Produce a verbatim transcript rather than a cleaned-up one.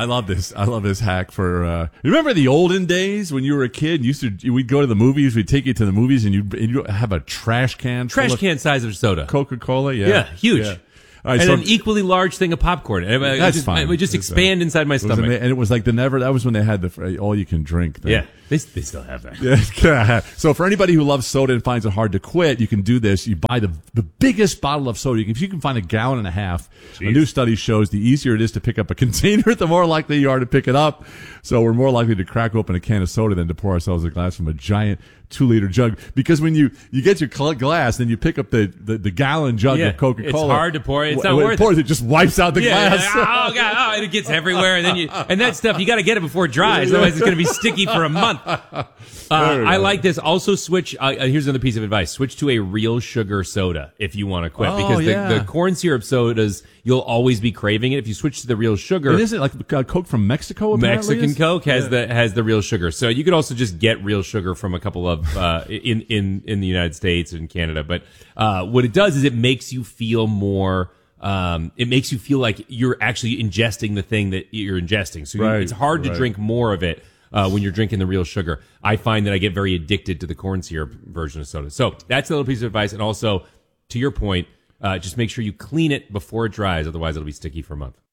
I love this. I love this hack for. Uh, remember the olden days when you were a kid? You used to. We'd go to the movies. We'd take you to the movies, and you and you have a trash can. Trash can size of soda. Coca-Cola. Yeah. Yeah, huge. Yeah. All right, and so, an equally large thing of popcorn. It, it that's just, fine. It would just It's, expand uh, inside my it was stomach. ama- and it was like the never. That was when they had the all you can drink thing. Yeah, they, they still have that. Yeah. So for anybody who loves soda and finds it hard to quit, you can do this. You buy the the biggest bottle of soda. You can, if you can find a gallon and a half, Jeez. a new study shows the easier it is to pick up a container, the more likely you are to pick it up. So we're more likely to crack open a can of soda than to pour ourselves a glass from a giant two-liter jug. Because when you, you get your cl- glass, then you pick up the, the, the gallon jug Yeah, of Coca-Cola. it's hard to pour. It's When not it worth pours, it. it just wipes out the Yeah, glass. yeah, oh god, oh, and it gets everywhere, and then you and that stuff you got to get it before it dries, otherwise it's going to be sticky for a month. Uh, I like this. Also, switch. Uh, here's another piece of advice: switch to a real sugar soda if you want to quit, Oh, because yeah. the, the corn syrup sodas you'll always be craving it. If you switch to the real sugar, And isn't it like uh, Coke from Mexico? apparently Mexican is? Coke has Yeah. the has the real sugar. So you could also just get real sugar from a couple of uh, in in in the United States and Canada. But uh, what it does is it makes you feel more. Um, it makes you feel like you're actually ingesting the thing that you're ingesting. So you- Right, it's hard to right. drink more of it uh, when you're drinking the real sugar. I find that I get very addicted to the corn syrup version of soda. So that's a little piece of advice. And also, to your point, uh, just make sure you clean it before it dries. Otherwise, it'll be sticky for a month.